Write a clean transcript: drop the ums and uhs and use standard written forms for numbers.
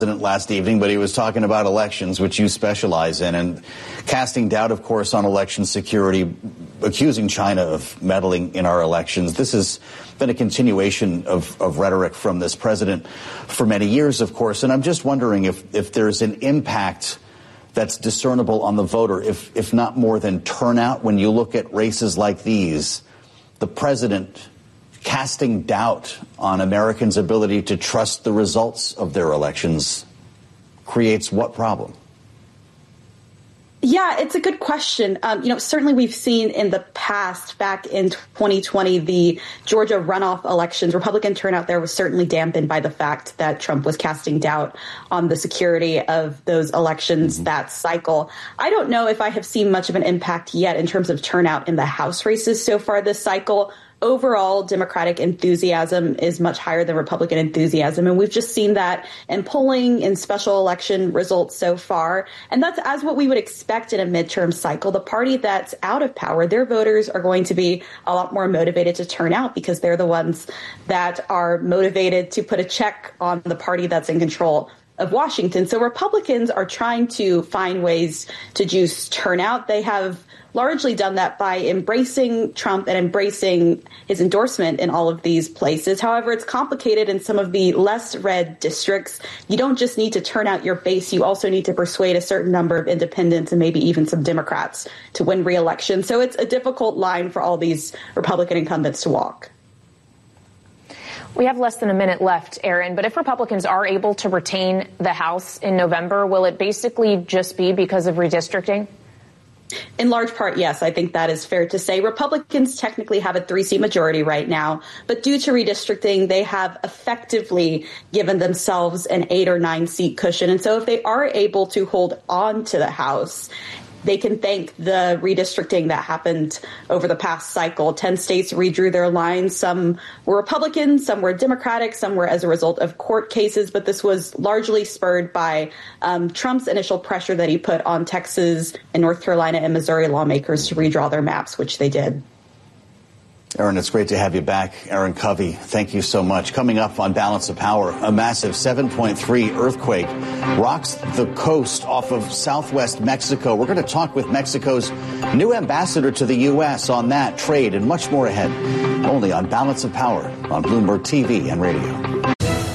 last evening, but he was talking about elections, which you specialize in, and casting doubt, of course, on election security, accusing China of meddling in our elections. This has been a continuation of rhetoric from this president for many years, of course, and I'm just wondering if there's an impact that's discernible on the voter, if not more than turnout, when you look at races like these, the president casting doubt on Americans' ability to trust the results of their elections creates what problem? Yeah, it's a good question. Certainly we've seen in the past, back in 2020, the Georgia runoff elections, Republican turnout there was certainly dampened by the fact that Trump was casting doubt on the security of those elections that cycle. I don't know if I have seen much of an impact yet in terms of turnout in the House races so far this cycle. Overall, Democratic enthusiasm is much higher than Republican enthusiasm. And we've just seen that in polling, in special election results so far. And that's as what we would expect in a midterm cycle. The party that's out of power, their voters are going to be a lot more motivated to turn out because they're the ones that are motivated to put a check on the party that's in control of Washington. So Republicans are trying to find ways to juice turnout. They have largely done that by embracing Trump and embracing his endorsement in all of these places. However, it's complicated in some of the less red districts. You don't just need to turn out your base. You also need to persuade a certain number of independents and maybe even some Democrats to win re-election. So it's a difficult line for all these Republican incumbents to walk. We have less than a minute left, Aaron, but if Republicans are able to retain the House in November, will it basically just be because of redistricting? In large part, yes, I think that is fair to say. Republicans technically have a 3-seat majority right now, but due to redistricting, they have effectively given themselves an 8 or 9 seat cushion. And so if they are able to hold on to the House, they can thank the redistricting that happened over the past cycle. 10 states redrew their lines. Some were Republican, some were Democratic, some were as a result of court cases. But this was largely spurred by Trump's initial pressure that he put on Texas and North Carolina and Missouri lawmakers to redraw their maps, which they did. Aaron, it's great to have you back. Aaron Covey, thank you so much. Coming up on Balance of Power, a massive 7.3 earthquake rocks the coast off of southwest Mexico. We're going to talk with Mexico's new ambassador to the U.S. on that, trade, and much more ahead. Only on Balance of Power on Bloomberg TV and radio.